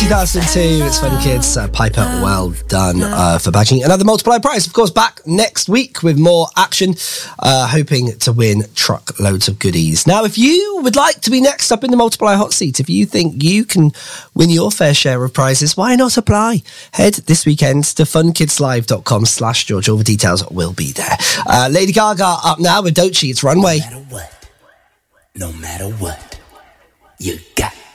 2002. It's Fun Kids. Piper, well done for bagging another multiplier prize. Of course, back next week with more action, hoping to win truckloads of goodies. Now, if you would like to be next up in the multiplier hot seat, if you think you can win your fair share of prizes, why not apply? Head this weekend to funkidslive.com/George. All the details will be there. Lady Gaga up now with Don't She? It's Runway. No matter what, you got